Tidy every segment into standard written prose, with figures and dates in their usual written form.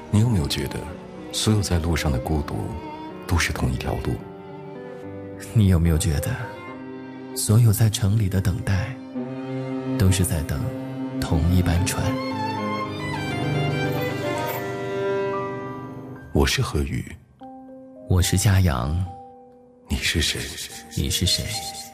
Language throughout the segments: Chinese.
你有没有觉得，所有在路上的孤独，都是同一条路？ 你有没有觉得，所有在城里的等待，都是在等同一班船？ 我是何宇， 我是嘉阳， 你是谁？ 你是谁？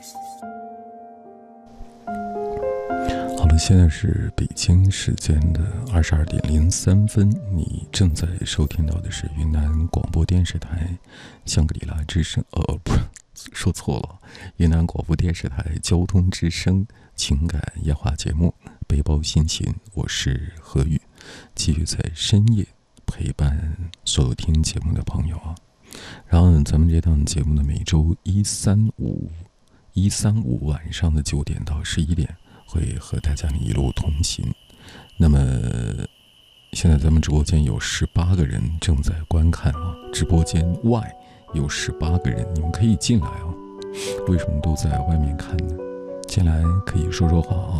好了，现在是北京时间的22:03，你正在收听到的是云南广播电视台香格里拉之声，不，说错了，云南广播电视台交通之声情感夜话节目《背包心情》，我是何宇，继续在深夜陪伴所有听节目的朋友啊。然后咱们这档节目呢，每周一三五晚上的9点到11点。会和大家一路同行。那么现在咱们直播间有18个人正在观看啊，直播间外有18个人，你们可以进来啊。为什么都在外面看呢？进来可以说说话啊。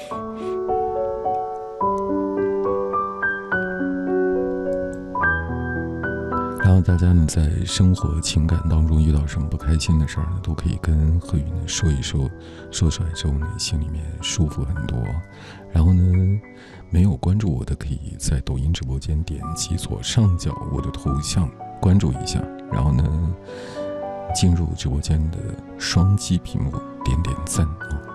然后大家呢，在生活情感当中遇到什么不开心的事儿呢，都可以跟何宇呢说一说，说出来之后呢，心里面舒服很多。然后呢，没有关注我的，可以在抖音直播间点击左上角我的头像关注一下，然后呢，进入直播间的双击屏幕点赞啊。